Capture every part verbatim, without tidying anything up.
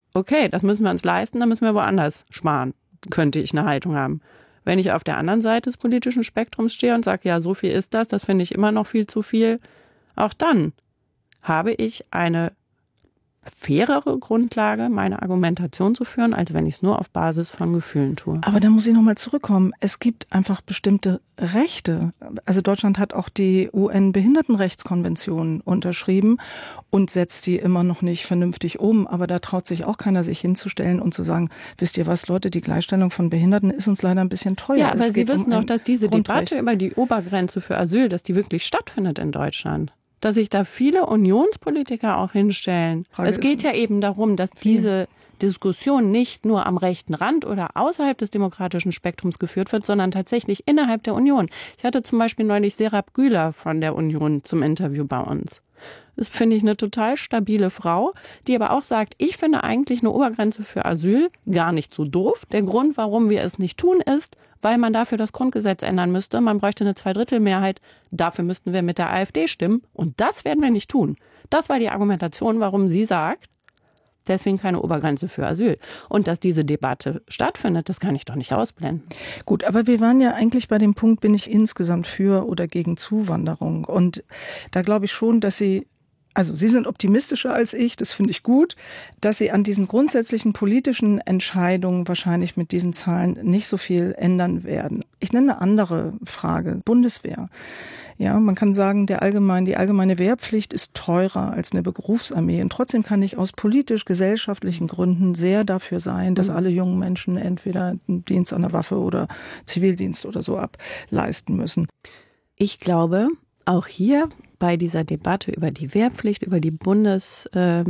okay, das müssen wir uns leisten, dann müssen wir woanders sparen, könnte ich eine Haltung haben. Wenn ich auf der anderen Seite des politischen Spektrums stehe und sage, ja, so viel ist das, das finde ich immer noch viel zu viel, auch dann habe ich eine fairere Grundlage, meine Argumentation zu führen, als wenn ich es nur auf Basis von Gefühlen tue. Aber da muss ich nochmal zurückkommen. Es gibt einfach bestimmte Rechte. Also Deutschland hat auch die U N-Behindertenrechtskonvention unterschrieben und setzt die immer noch nicht vernünftig um. Aber da traut sich auch keiner, sich hinzustellen und zu sagen, wisst ihr was, Leute, die Gleichstellung von Behinderten ist uns leider ein bisschen teuer. Ja, aber es Sie wissen um doch, dass diese Grundrecht. Debatte über die Obergrenze für Asyl, dass die wirklich stattfindet in Deutschland. Dass sich da viele Unionspolitiker auch hinstellen. Frage es geht ja eben darum, dass diese Diskussion nicht nur am rechten Rand oder außerhalb des demokratischen Spektrums geführt wird, sondern tatsächlich innerhalb der Union. Ich hatte zum Beispiel neulich Serap Güler von der Union zum Interview bei uns. Das finde ich eine total stabile Frau, die aber auch sagt, ich finde eigentlich eine Obergrenze für Asyl gar nicht so doof. Der Grund, warum wir es nicht tun, ist, weil man dafür das Grundgesetz ändern müsste. Man bräuchte eine Zweidrittelmehrheit. Dafür müssten wir mit der AfD stimmen. Und das werden wir nicht tun. Das war die Argumentation, warum sie sagt, deswegen keine Obergrenze für Asyl. Und dass diese Debatte stattfindet, das kann ich doch nicht ausblenden. Gut, aber wir waren ja eigentlich bei dem Punkt, bin ich insgesamt für oder gegen Zuwanderung. Und da glaube ich schon, dass Sie Also Sie sind optimistischer als ich, das finde ich gut, dass Sie an diesen grundsätzlichen politischen Entscheidungen wahrscheinlich mit diesen Zahlen nicht so viel ändern werden. Ich nenne eine andere Frage, Bundeswehr. Ja, man kann sagen, der allgemein, die allgemeine Wehrpflicht ist teurer als eine Berufsarmee. Und trotzdem kann ich aus politisch-gesellschaftlichen Gründen sehr dafür sein, dass alle jungen Menschen entweder einen Dienst an der Waffe oder Zivildienst oder so ableisten müssen. Ich glaube, auch hier bei dieser Debatte über die Wehrpflicht, über die Bundeswehr,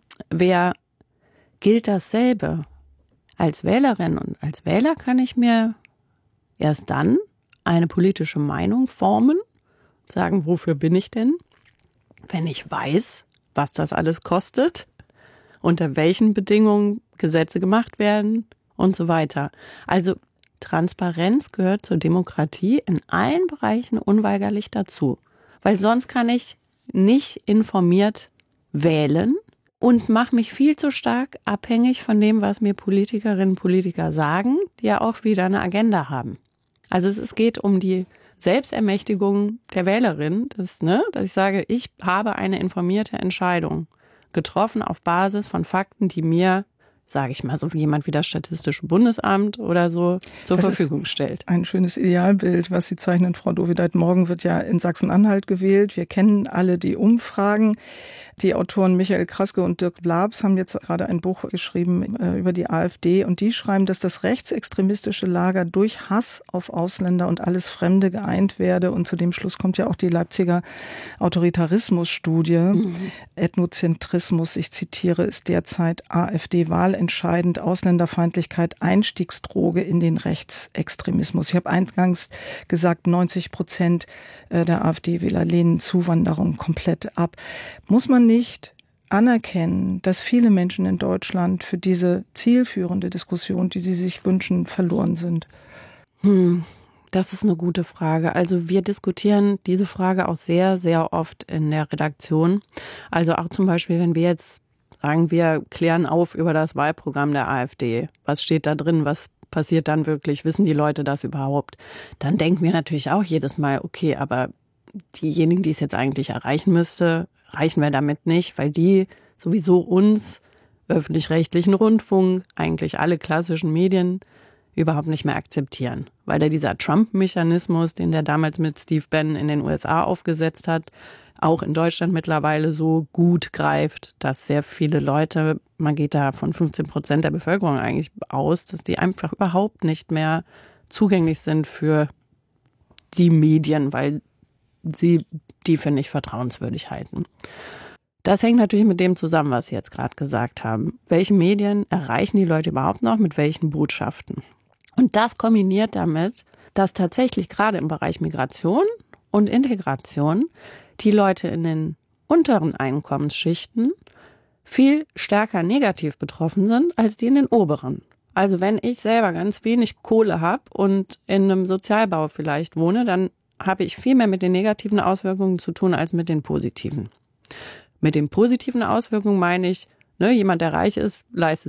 gilt dasselbe. Als Wählerin und als Wähler kann ich mir erst dann eine politische Meinung formen, sagen, wofür bin ich denn, wenn ich weiß, was das alles kostet, unter welchen Bedingungen Gesetze gemacht werden und so weiter. Also Transparenz gehört zur Demokratie in allen Bereichen unweigerlich dazu. Weil sonst kann ich nicht informiert wählen und mache mich viel zu stark abhängig von dem, was mir Politikerinnen und Politiker sagen, die ja auch wieder eine Agenda haben. Also es geht um die Selbstermächtigung der Wählerin, das, ne, dass ich sage, ich habe eine informierte Entscheidung getroffen auf Basis von Fakten, die mir, sage ich mal, so wie jemand wie das Statistische Bundesamt oder so zur das Verfügung stellt. Ein schönes Idealbild, was Sie zeichnen, Frau Dovideit. Morgen wird ja in Sachsen-Anhalt gewählt. Wir kennen alle die Umfragen. Die Autoren Michael Kraske und Dirk Labs haben jetzt gerade ein Buch geschrieben äh, über die AfD und die schreiben, dass das rechtsextremistische Lager durch Hass auf Ausländer und alles Fremde geeint werde. Und zu dem Schluss kommt ja auch die Leipziger Autoritarismus-Studie. Mhm. Ethnozentrismus, ich zitiere, ist derzeit AfD-wahlentscheidend. Ausländerfeindlichkeit, Einstiegsdroge in den Rechtsextremismus. Ich habe eingangs gesagt, neunzig Prozent der AfD-Wähler lehnen Zuwanderung komplett ab. Muss man nicht anerkennen, dass viele Menschen in Deutschland für diese zielführende Diskussion, die sie sich wünschen, verloren sind? Hm, das ist eine gute Frage. Also wir diskutieren diese Frage auch sehr, sehr oft in der Redaktion. Also auch zum Beispiel, wenn wir jetzt sagen, wir klären auf über das Wahlprogramm der AfD. Was steht da drin? Was passiert dann wirklich? Wissen die Leute das überhaupt? Dann denken wir natürlich auch jedes Mal, okay, aber diejenigen, die es jetzt eigentlich erreichen müsste, reichen wir damit nicht, weil die sowieso uns, öffentlich-rechtlichen Rundfunk, eigentlich alle klassischen Medien überhaupt nicht mehr akzeptieren. Weil da dieser Trump-Mechanismus, den der damals mit Steve Bannon in den U S A aufgesetzt hat, auch in Deutschland mittlerweile so gut greift, dass sehr viele Leute, man geht da von fünfzehn Prozent der Bevölkerung eigentlich aus, dass die einfach überhaupt nicht mehr zugänglich sind für die Medien, weil sie die für nicht vertrauenswürdig halten. Das hängt natürlich mit dem zusammen, was Sie jetzt gerade gesagt haben. Welche Medien erreichen die Leute überhaupt noch mit welchen Botschaften? Und das kombiniert damit, dass tatsächlich gerade im Bereich Migration und Integration die Leute in den unteren Einkommensschichten viel stärker negativ betroffen sind als die in den oberen. Also wenn ich selber ganz wenig Kohle habe und in einem Sozialbau vielleicht wohne, dann habe ich viel mehr mit den negativen Auswirkungen zu tun als mit den positiven. Mit den positiven Auswirkungen meine ich, ne, jemand, der reich ist, leistet